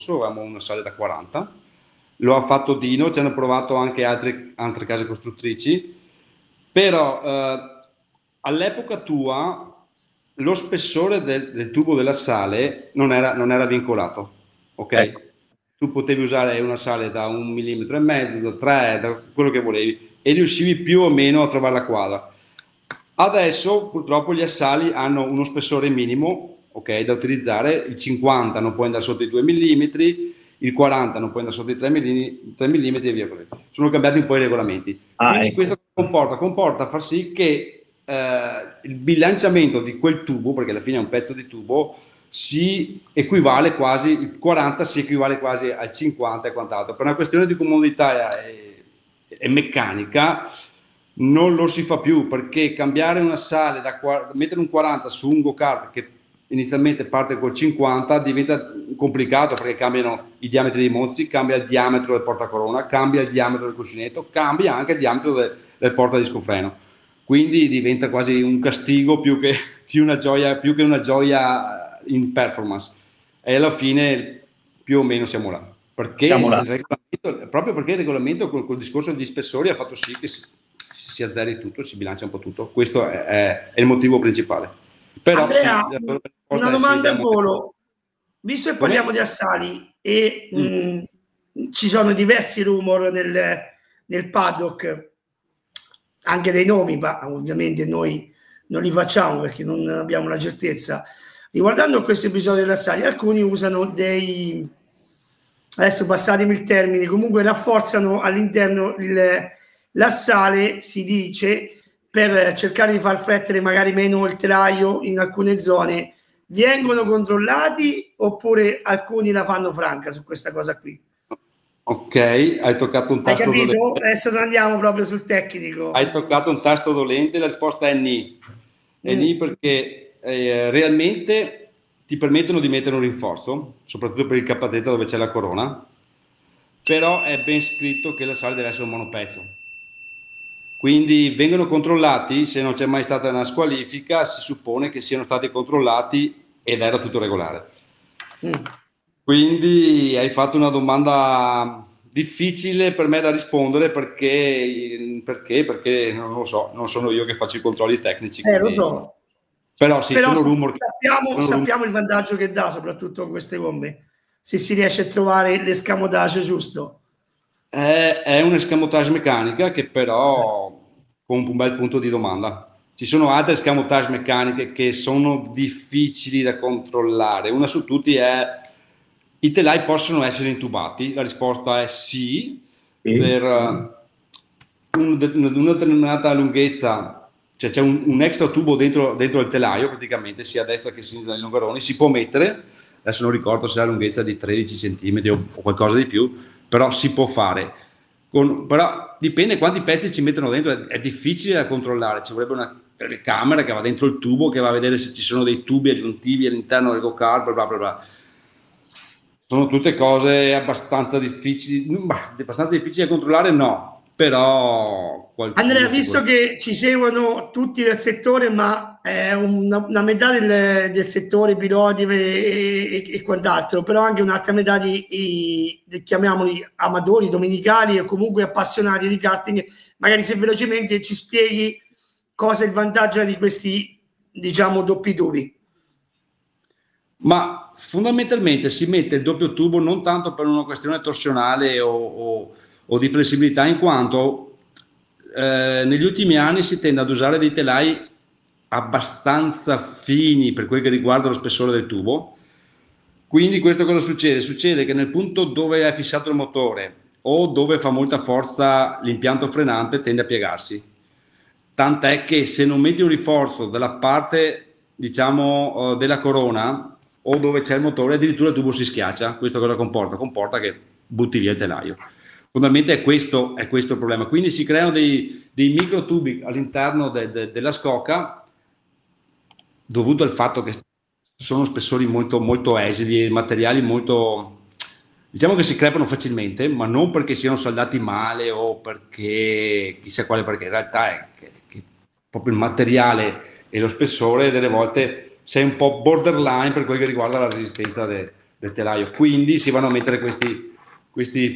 avevamo una sale da 40, lo ha fatto Dino, ci hanno provato anche altre case costruttrici, però all'epoca tua lo spessore del tubo della sale non era vincolato, ok? Ecco. Tu potevi usare una sale da 1,5 mm, da 3, da quello che volevi, e riuscivi più o meno a trovare la quadra. Adesso purtroppo gli assali hanno uno spessore minimo, ok, da utilizzare. Il 50 non può andare sotto i 2 mm, il 40 non può andare sotto i 3 mm e via così. Sono cambiati un po' i regolamenti. Quindi Ecco. questo comporta far sì che il bilanciamento di quel tubo, perché alla fine è un pezzo di tubo, si equivale quasi, il 40 si equivale quasi al 50 e quant'altro. Per una questione di comodità e meccanica non lo si fa più, perché cambiare una sale, mettere un 40 su un go-kart che inizialmente parte col 50 diventa complicato, perché cambiano i diametri dei mozzi, cambia il diametro del portacorona, cambia il diametro del cuscinetto, cambia anche il diametro del portadiscofreno, quindi diventa quasi un castigo più che una gioia in performance, e alla fine più o meno siamo là, perché Siamo là. proprio perché il regolamento col discorso degli spessori ha fatto sì che si azzeri tutto, si bilancia un po' tutto. Questo è il motivo principale. Però Andrea, sì, una domanda al volo. Visto che parliamo Come? di assali e Mm. ci sono diversi rumor nel paddock, anche dei nomi, ma ovviamente noi non li facciamo perché non abbiamo la certezza. Riguardando questo episodio della assali, alcuni usano dei, adesso passatemi il termine, comunque rafforzano all'interno l'assale, si dice, per cercare di far flettere magari meno il telaio in alcune zone. Vengono controllati oppure alcuni la fanno franca su questa cosa qui? Ok, hai toccato un tasto Hai capito? dolente. Adesso non andiamo proprio sul tecnico. Hai toccato un tasto dolente, la risposta è ni. È ni perché realmente ti permettono di mettere un rinforzo, soprattutto per il KZ dove c'è la corona, però è ben scritto che la sale deve essere un monopezzo. Quindi vengono controllati, se non c'è mai stata una squalifica, si suppone che siano stati controllati ed era tutto regolare. Quindi hai fatto una domanda difficile per me da rispondere, perché non lo so, non sono io che faccio i controlli tecnici. Lo so. Però sì, Però sono rumor. sappiamo il vantaggio che dà, soprattutto con queste gomme, se si riesce a trovare l'escamotage giusto. È un escamotage meccanica che però con un bel punto di domanda. Ci sono altre escamotage meccaniche che sono difficili da controllare. Una su tutti è: i telai possono essere intubati? La risposta è sì, per una determinata lunghezza, cioè c'è un extra tubo dentro il telaio, praticamente sia a destra che a sinistra nei longaroni, si può mettere, adesso non ricordo se ha la lunghezza di 13 cm o qualcosa di più, però si può fare. Però dipende quanti pezzi ci mettono dentro, è difficile da controllare, ci vorrebbe una telecamera che va dentro il tubo, che va a vedere se ci sono dei tubi aggiuntivi all'interno del go-kart, bla bla bla. Sono tutte cose abbastanza difficili da controllare, no, però Andrea, visto che ci seguono tutti del settore, ma una metà del settore piloti e quant'altro, però anche un'altra metà chiamiamoli amatori, domenicali o comunque appassionati di karting, magari se velocemente ci spieghi cosa è il vantaggio di questi, diciamo, doppi tubi. Ma fondamentalmente si mette il doppio tubo non tanto per una questione torsionale o di flessibilità, in quanto negli ultimi anni si tende ad usare dei telai abbastanza fini per quel che riguarda lo spessore del tubo. Quindi questo cosa succede? Succede che nel punto dove è fissato il motore o dove fa molta forza l'impianto frenante tende a piegarsi. Tant'è che se non metti un rinforzo dalla parte, diciamo, della corona o dove c'è il motore, addirittura il tubo si schiaccia. Questo cosa comporta? Comporta che butti via il telaio. Fondamentalmente è questo il problema. Quindi si creano dei microtubi all'interno della scocca, dovuto al fatto che sono spessori molto, molto esili, materiali molto, diciamo, che si crepano facilmente, ma non perché siano saldati male o perché chissà quale, perché in realtà è che proprio il materiale e lo spessore delle volte sei un po' borderline per quel che riguarda la resistenza del telaio, quindi si vanno a mettere questi